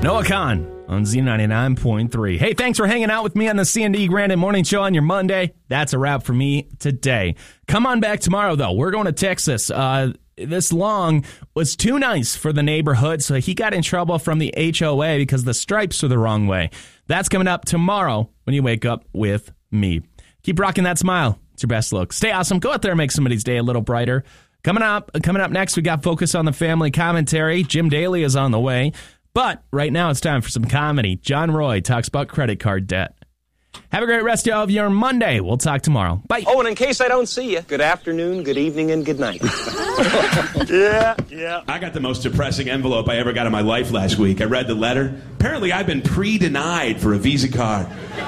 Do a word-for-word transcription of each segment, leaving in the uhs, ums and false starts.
Noah Kahn on Z ninety-nine point three. Hey, thanks for hanging out with me on the C and D Grandin Morning Show on your Monday. That's a wrap for me today. Come on back tomorrow, though. We're going to Texas. Uh, this long was too nice for the neighborhood, so he got in trouble from the H O A because the stripes are the wrong way. That's coming up tomorrow when you wake up with me. Keep rocking that smile. It's your best look. Stay awesome. Go out there and make somebody's day a little brighter. Coming up, coming up next, we got Focus on the Family commentary. Jim Daly is on the way. But right now it's time for some comedy. John Roy talks about credit card debt. Have a great rest of your Monday. We'll talk tomorrow. Bye. Oh, and in case I don't see you, good afternoon, good evening, and good night. yeah, yeah. I got the most depressing envelope I ever got in my life last week. I read the letter. Apparently, I've been pre-denied for a Visa card.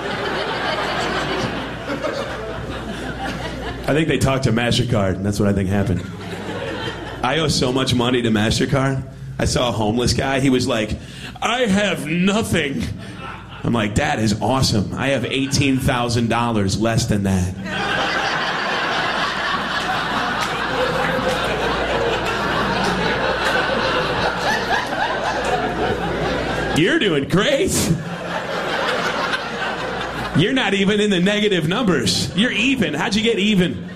I think they talked to MasterCard, and that's what I think happened. I owe so much money to MasterCard. I saw a homeless guy. He was like, I have nothing. I'm like, that is awesome. I have eighteen thousand dollars less than that. You're doing great. You're not even in the negative numbers. You're even. How'd you get even?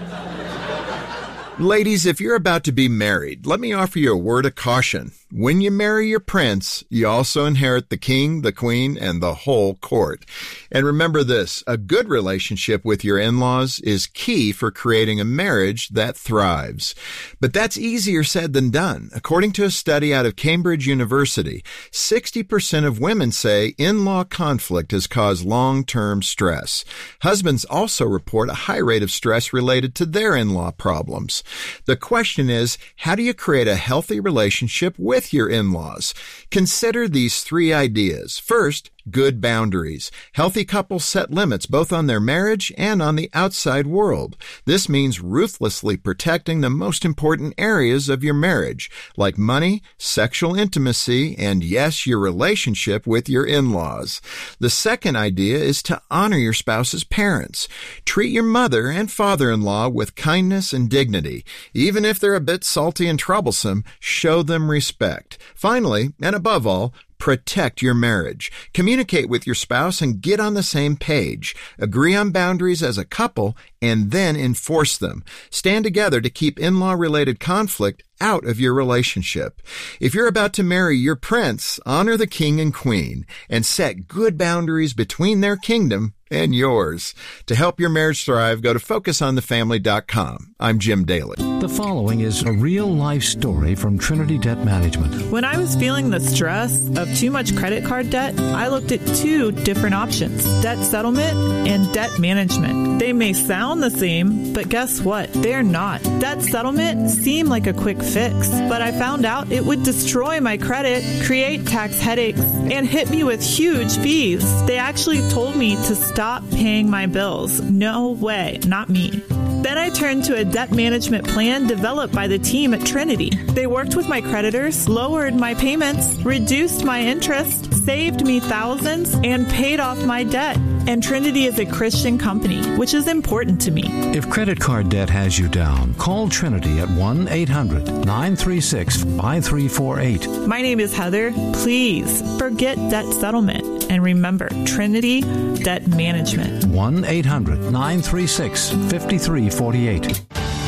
Ladies, if you're about to be married, let me offer you a word of caution. When you marry your prince, you also inherit the king, the queen, and the whole court. And remember this, a good relationship with your in-laws is key for creating a marriage that thrives. But that's easier said than done. According to a study out of Cambridge University, sixty percent of women say in-law conflict has caused long-term stress. Husbands also report a high rate of stress related to their in-law problems. The question is, how do you create a healthy relationship with your in-laws? Consider these three ideas. First, good boundaries. Healthy couples set limits both on their marriage and on the outside world. This means ruthlessly protecting the most important areas of your marriage, like money, sexual intimacy, and yes, your relationship with your in-laws. The second idea is to honor your spouse's parents. Treat your mother and father-in-law with kindness and dignity. Even if they're a bit salty and troublesome, show them respect. Finally, and above all, protect your marriage. Communicate with your spouse and get on the same page. Agree on boundaries as a couple and then enforce them. Stand together to keep in-law related conflict out of your relationship. If you're about to marry your prince, honor the king and queen and set good boundaries between their kingdom and yours. To help your marriage thrive, go to focus on the family dot com. I'm Jim Daly. The following is a real-life story from Trinity Debt Management. When I was feeling the stress of too much credit card debt, I looked at two different options, debt settlement and debt management. They may sound the same, but guess what? They're not. Debt settlement seemed like a quick fix, but I found out it would destroy my credit, create tax headaches, and hit me with huge fees. They actually told me to stop paying my bills. No way, not me. Then I turned to a debt management plan developed by the team at Trinity. They worked with my creditors, lowered my payments, reduced my interest, saved me thousands, and paid off my debt. And Trinity is a Christian company, which is important to me. If credit card debt has you down, call Trinity at one eight hundred nine three six five three four eight. My name is Heather. Please forget debt settlement. And remember, Trinity Debt Management. one eight hundred nine three six five three four eight.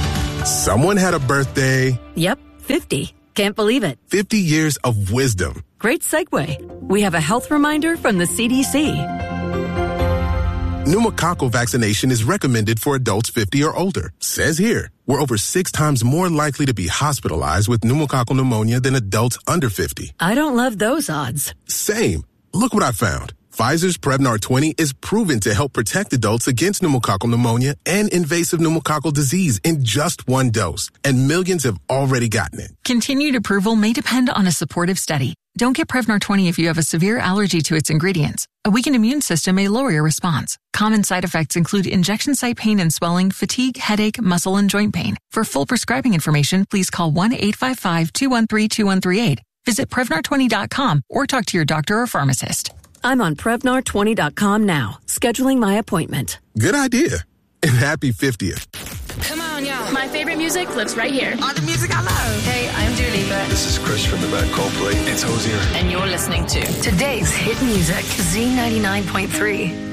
Someone had a birthday. Yep, fifty. Can't believe it. fifty years of wisdom. Great segue. We have a health reminder from the C D C. Pneumococcal vaccination is recommended for adults fifty or older. Says here, we're over six times more likely to be hospitalized with pneumococcal pneumonia than adults under fifty. I don't love those odds. Same. Look what I found. Pfizer's Prevnar twenty is proven to help protect adults against pneumococcal pneumonia and invasive pneumococcal disease in just one dose, and millions have already gotten it. Continued approval may depend on a supportive study. Don't get Prevnar twenty if you have a severe allergy to its ingredients. A weakened immune system may lower your response. Common side effects include injection site pain and swelling, fatigue, headache, muscle, and joint pain. For full prescribing information, please call one eight five five two one three two one three eight. Visit Prevnar twenty dot com or talk to your doctor or pharmacist. I'm on Prevnar twenty dot com now, scheduling my appointment. Good idea. And happy fiftieth. Come on, y'all. My favorite favorite music lives right here. All the music I love. Hey, I'm Dua Lipa. This is Chris from the band Coldplay. It's Hozier. And you're listening to today's hit music, Z ninety-nine point three.